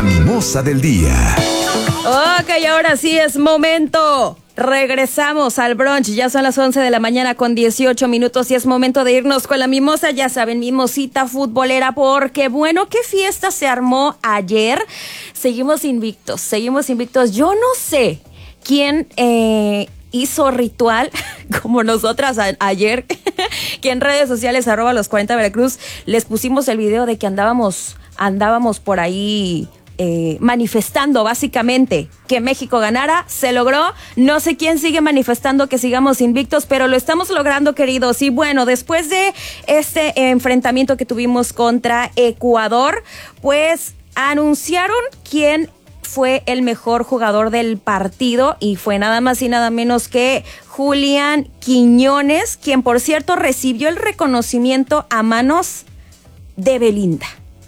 La mimosa del día. Ok, ahora sí es momento. Regresamos al brunch, ya son las 11 de la mañana con 18 minutos y es momento de irnos con la mimosa, ya saben, mimosita futbolera, porque bueno, qué fiesta se armó ayer. Seguimos invictos. Yo no sé quién hizo ritual como nosotras ayer, que en redes sociales @los40 Veracruz les pusimos el video de que andábamos por ahí manifestando básicamente que México ganara. Se logró. No sé quién sigue manifestando que sigamos invictos, pero lo estamos logrando, queridos. Y bueno, después de este enfrentamiento que tuvimos contra Ecuador, pues anunciaron quién fue el mejor jugador del partido y fue nada más y nada menos que Julián Quiñones, quien por cierto recibió el reconocimiento a manos de Belinda.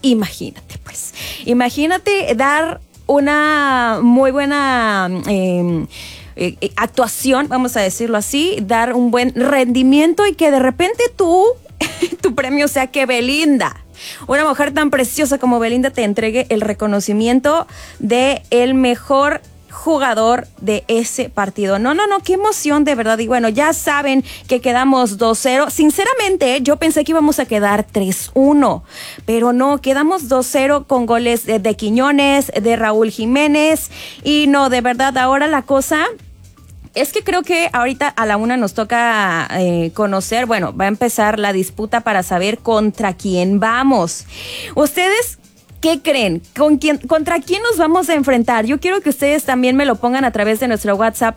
Imagínate dar una muy buena actuación, vamos a decirlo así, dar un buen rendimiento y que de repente tu premio sea que Belinda, una mujer tan preciosa como Belinda, te entregue el reconocimiento de el mejor jugador de ese partido. No, qué emoción de verdad. Y bueno, ya saben que quedamos 2-0. Sinceramente, yo pensé que íbamos a quedar 3-1, pero no, quedamos 2-0 con goles de Quiñones, de Raúl Jiménez. Y no, de verdad, ahora la cosa es que creo que ahorita a la 1 nos toca conocer, bueno, va a empezar la disputa para saber contra quién vamos. ¿Ustedes qué creen? ¿Contra quién nos vamos a enfrentar? Yo quiero que ustedes también me lo pongan a través de nuestro WhatsApp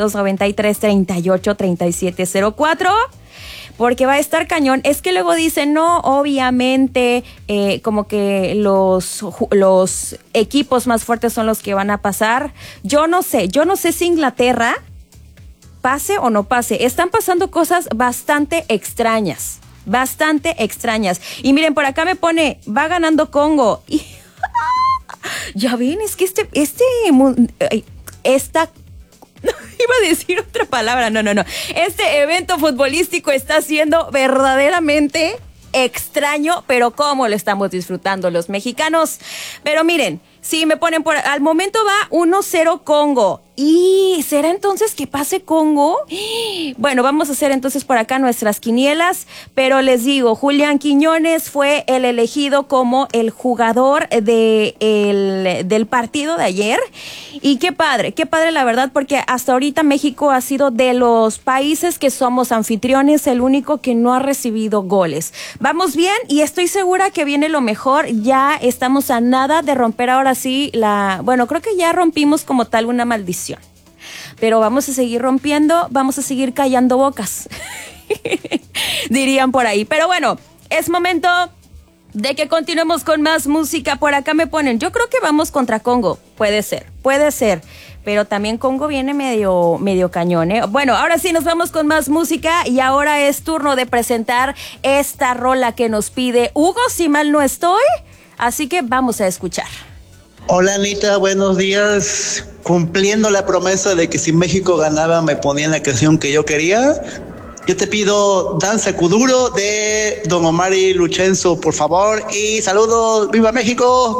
2293-383704, porque va a estar cañón. Es que luego dicen, no, obviamente, como que los equipos más fuertes son los que van a pasar. Yo no sé si Inglaterra pase o no pase. Están pasando cosas bastante extrañas. Y miren, por acá me pone, va ganando Congo. Y ya ven, es que iba a decir otra palabra, no. Este evento futbolístico está siendo verdaderamente extraño, pero cómo lo estamos disfrutando los mexicanos. Pero miren, sí, me ponen al momento va 1-0 Congo. ¿Y será entonces que pase Congo? Bueno, vamos a hacer entonces por acá nuestras quinielas, pero les digo, Julián Quiñones fue el elegido como el jugador del partido de ayer. Y qué padre la verdad, porque hasta ahorita México ha sido de los países que somos anfitriones, el único que no ha recibido goles. Vamos bien y estoy segura que viene lo mejor. Ya estamos a nada de romper ahora sí bueno, creo que ya rompimos como tal una maldición. Pero vamos a seguir rompiendo, vamos a seguir callando bocas, dirían por ahí. Pero bueno, es momento de que continuemos con más música. Por acá me ponen, yo creo que vamos contra Congo. Puede ser. Pero también Congo viene medio cañón, ¿eh? Bueno, ahora sí nos vamos con más música y ahora es turno de presentar esta rola que nos pide Hugo, si mal no estoy. Así que vamos a escuchar. Hola Anita, buenos días. Cumpliendo la promesa de que si México ganaba me ponían la canción que yo quería, yo te pido Danza Kuduro de Don Omar y Luchenzo, por favor. Y saludos, ¡viva México!